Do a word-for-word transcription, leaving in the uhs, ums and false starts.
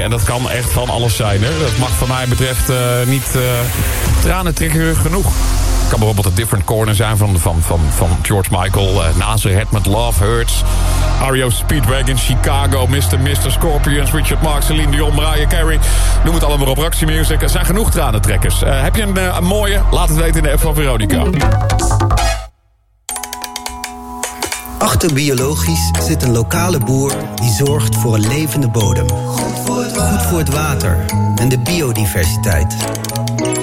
En dat kan echt van alles zijn. Hè? Dat mag van mij betreft uh, niet uh, tranentrekker genoeg. Het kan bijvoorbeeld een Different Corner zijn van, van, van, van George Michael. Uh, Nazareth met Love Hurts. R E O Speedwagon, Chicago, mister mister Scorpions, Richard Marx, Celine Dion, Mariah Carey. Noem het allemaal op, Roxy Music. Er zijn genoeg tranentrekkers. Uh, heb je een, uh, een mooie? Laat het weten in de app van Veronica. Achter Biologisch zit een lokale boer die zorgt voor een levende bodem. Goed voor het water, Goed voor het water en de biodiversiteit.